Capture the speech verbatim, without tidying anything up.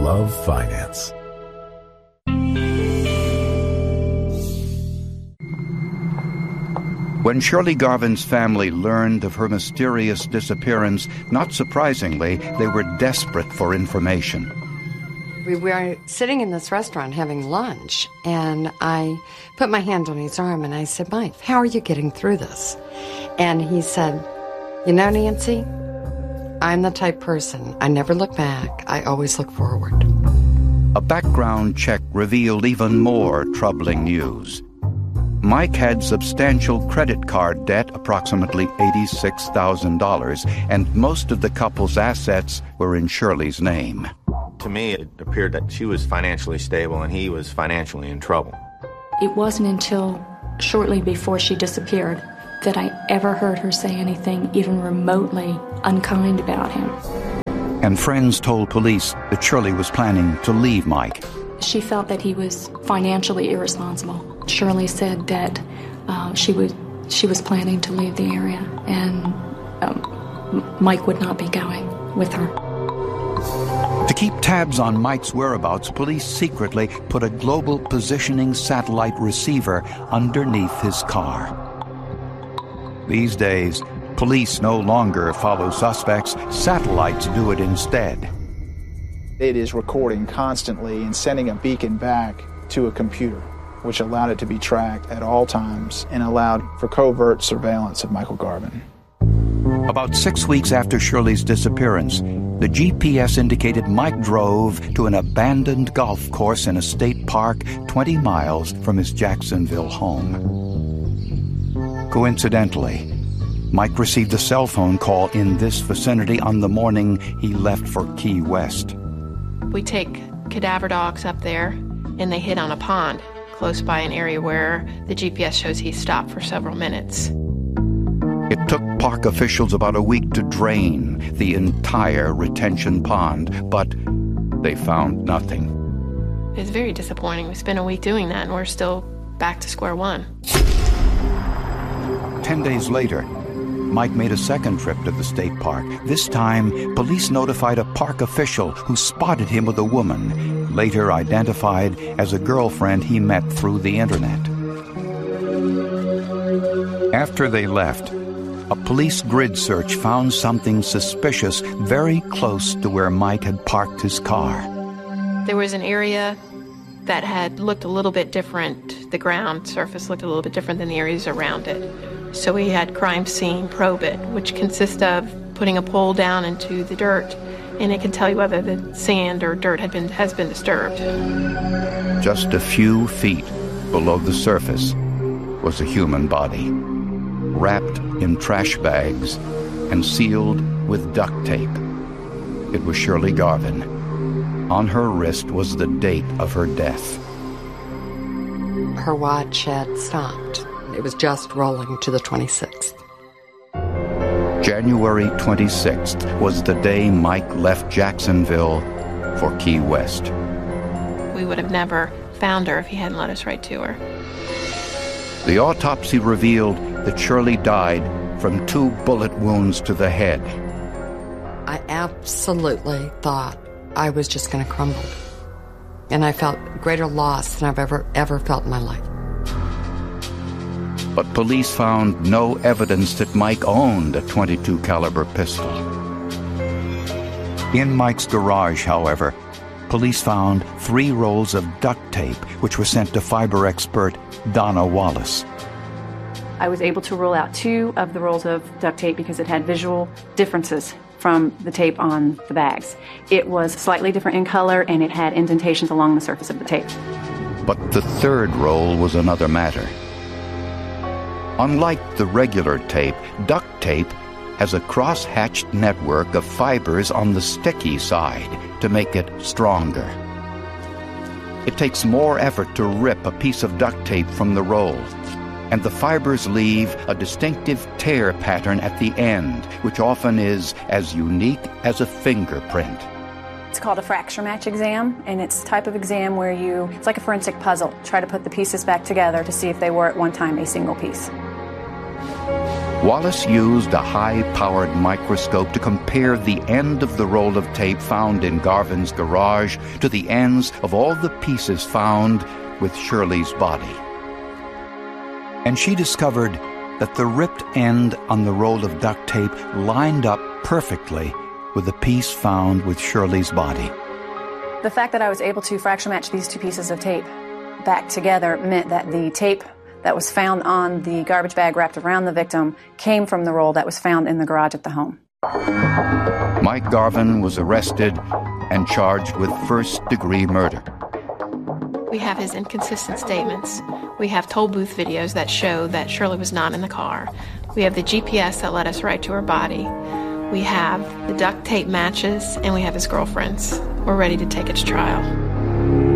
love finance. When Shirley Garvin's family learned of her mysterious disappearance, not surprisingly, they were desperate for information. We were sitting in this restaurant having lunch, and I put my hand on his arm and I said, Mike, how are you getting through this? And he said, you know, Nancy, I'm the type person. I never look back. I always look forward. A background check revealed even more troubling news. Mike had substantial credit card debt, approximately eighty-six thousand dollars, and most of the couple's assets were in Shirley's name. To me, it appeared that she was financially stable and he was financially in trouble. It wasn't until shortly before she disappeared that I ever heard her say anything even remotely unkind about him. And friends told police that Shirley was planning to leave Mike. She felt that he was financially irresponsible. Shirley said that uh, she would she was planning to leave the area, and um, Mike would not be going with her. To keep tabs on Mike's whereabouts, police secretly put a global positioning satellite receiver underneath his car. These days, police no longer follow suspects. Satellites do it instead. It is recording constantly and sending a beacon back to a computer, which allowed it to be tracked at all times and allowed for covert surveillance of Michael Garvin. About six weeks after Shirley's disappearance, the G P S indicated Mike drove to an abandoned golf course in a state park twenty miles from his Jacksonville home. Coincidentally, Mike received a cell phone call in this vicinity on the morning he left for Key West. We take cadaver dogs up there, and they hit on a pond close by an area where the G P S shows he stopped for several minutes. It took park officials about a week to drain the entire retention pond, but they found nothing. It's very disappointing. We spent a week doing that, and we're still back to square one. Ten days later, Mike made a second trip to the state park. This time, police notified a park official who spotted him with a woman, later identified as a girlfriend he met through the internet. After they left, a police grid search found something suspicious very close to where Mike had parked his car. There was an area that had looked a little bit different. The ground surface looked a little bit different than the areas around it. So we had crime scene probe it, which consists of putting a pole down into the dirt, and it can tell you whether the sand or dirt had been has been disturbed. Just a few feet below the surface was a human body, wrapped in trash bags and sealed with duct tape. It was Shirley Garvin. On her wrist was the date of her death. Her watch had stopped. It was just rolling to the twenty-sixth. January twenty-sixth was the day Mike left Jacksonville for Key West. We would have never found her if he hadn't let us write to her. The autopsy revealed that Shirley died from two bullet wounds to the head. I absolutely thought I was just going to crumble. And I felt greater loss than I've ever, ever felt in my life. But police found no evidence that Mike owned a twenty-two caliber pistol. In Mike's garage, however, police found three rolls of duct tape, which were sent to fiber expert Donna Wallace. I was able to rule out two of the rolls of duct tape because it had visual differences from the tape on the bags. It was slightly different in color, and it had indentations along the surface of the tape. But the third roll was another matter. Unlike the regular tape, duct tape has a cross-hatched network of fibers on the sticky side to make it stronger. It takes more effort to rip a piece of duct tape from the roll, and the fibers leave a distinctive tear pattern at the end, which often is as unique as a fingerprint. It's called a fracture match exam, and it's a type of exam where you, it's like a forensic puzzle, try to put the pieces back together to see if they were at one time a single piece. Wallace used a high-powered microscope to compare the end of the roll of tape found in Garvin's garage to the ends of all the pieces found with Shirley's body. And she discovered that the ripped end on the roll of duct tape lined up perfectly with the piece found with Shirley's body. The fact that I was able to fracture match these two pieces of tape back together meant that the tape that was found on the garbage bag wrapped around the victim came from the roll that was found in the garage at the home. Mike Garvin was arrested and charged with first-degree murder. We have his inconsistent statements. We have toll booth videos that show that Shirley was not in the car. We have the G P S that led us right to her body. We have the duct tape matches, and we have his girlfriend's. We're ready to take it to trial.